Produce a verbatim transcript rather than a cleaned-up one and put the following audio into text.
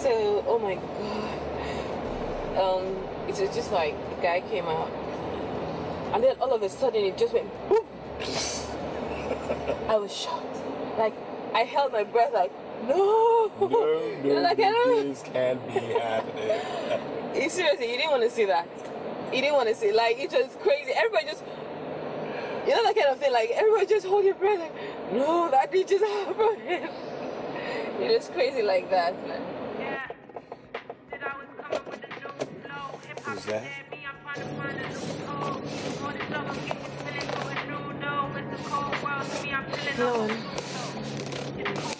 So, oh my god. Um, it was just like the guy came out, and then all of a sudden it just went boom. I was shocked. Like, I held my breath like, no! No, no, like, I don't... this can't be happening. Seriously, you didn't want to see that. You didn't want to see, like, it was crazy. Everybody just, you know that kind of thing, like, everybody just hold your breath like, no, that did just happen. It was crazy like that, man. Yeah. Said I was coming with a new flow. Hip hop Who's that? me, I'm trying to find a loophole. On this level, get you feeling going through, no. It's a cold world to me, I'm feeling No. like a